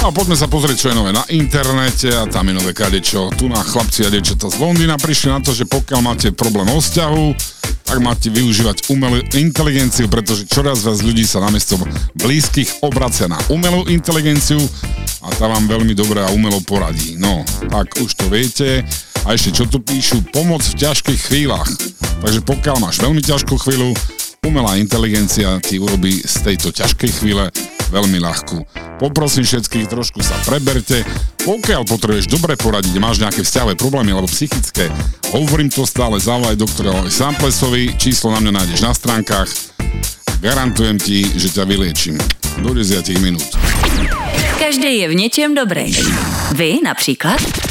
No a poďme sa pozrieť, čo je nové na internete a tam je nové kadečo. Tu na chlapci a dievčatá z Londýna prišli na to, že pokiaľ máte problém o vzťahu, tak máte využívať umelú inteligenciu, pretože čoraz viac ľudí sa namiesto blízkych obracia na umelú inteligenciu a tá vám veľmi dobre a umelo poradí. No, tak už to viete. A ešte čo tu píšu? Pomoc v ťažkých chvíľach. Takže pokiaľ máš veľmi ťažkú chvíľu, umelá inteligencia ti urobí z tejto ťažkej chvíle veľmi ľahkú. Poprosím všetkých, trošku sa preberte. Pokiaľ potrebuješ dobre poradiť, máš nejaké vzťahové problémy alebo psychické, hovorím to stále, zavolaj doktorovi Samplesovi, číslo na mňa nájdeš na stránkach. Garantujem ti, že ťa vyliečím. Do 10 minút. Každý je v něčem dobrý. Vy například?